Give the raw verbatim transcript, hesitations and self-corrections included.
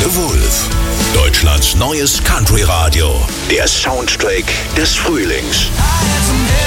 The Wolf. Deutschlands neues Country-Radio. Der Soundtrack des Frühlings.